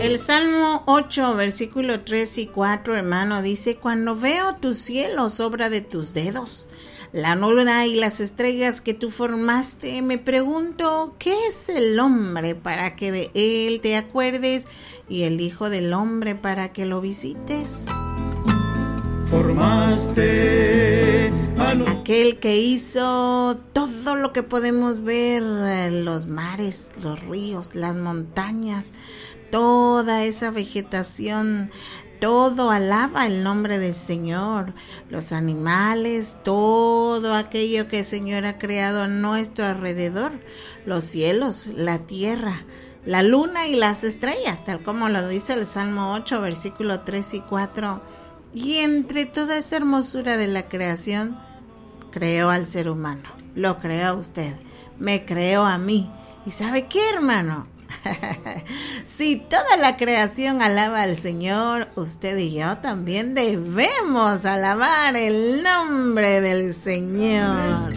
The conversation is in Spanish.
El Salmo 8, versículo 3 y 4, hermano, dice: cuando veo tus cielos, obra de tus dedos, la luna y las estrellas que tú formaste, me pregunto, ¿qué es el hombre para que de él te acuerdes y el hijo del hombre para que lo visites? Formaste aquel que hizo todo lo que podemos ver, los mares, los ríos, las montañas, toda esa vegetación, todo alaba el nombre del Señor, los animales, todo aquello que el Señor ha creado a nuestro alrededor, los cielos, la tierra, la luna y las estrellas, tal como lo dice el Salmo 8, versículo 3 y 4. Y entre toda esa hermosura de la creación, creó al ser humano, lo creó a usted, me creó a mí. ¿Y sabe qué, hermano? Si toda la creación alaba al Señor, usted y yo también debemos alabar el nombre del Señor.